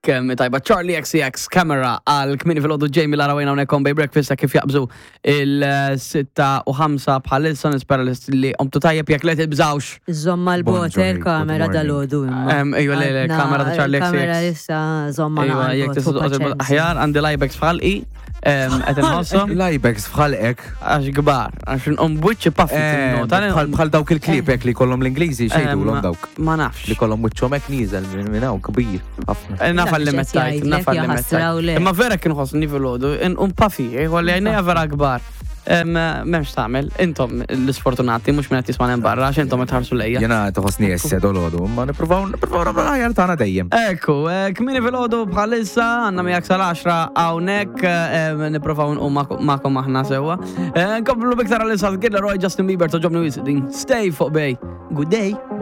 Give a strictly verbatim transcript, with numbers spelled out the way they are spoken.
Kemm tajba Charlie X C X Camera għal kmini fil-ħodu Jamie Lara wejna unek on Bay Breakfast kif jaqbżu il-sitta u ħamsa bħalissa nispera li omtu tajjeb jek li tibżawx. Zomma l-bota il-kamera dal-ħodu. Ejwa li kamera ta' Charlie X C X. Kamera issa zomma Ejwa jek t-sidqot aħjar għandi lajbex fħalqi għetin ħossom. Lajbex fħalqek. Għax gbar, għax n-umbuċi paffi. Bħal dawk il-klipek li kollom l-Ingliżi xejdu l-om dawk. Ma nafx. Li kollom wiċċomek nizel minn hawn kbir. Nafallimet tajt, nafallimet tajt. Imma vera kien ħossni fil-ħodu, un pafi, għalli għajnija vera gbar. Memx tamel, intom l-sfortunati, mux minna tisman barra, għax intom tħarsu lejja. Jena tħossni jesse dol-ħodu, ma niprofaw, niprofaw rabra ħajar tana dejjem. Ekku, kmini fil-ħodu bħalissa, għanna mijak sal-għaxra għawnek, niprofaw n-u makom maħna sewa. Nkomplu biktar għal-insat, Kid Laroi, Justin Bieber, toġobni wisidin. Stay fuq Bay. Good day.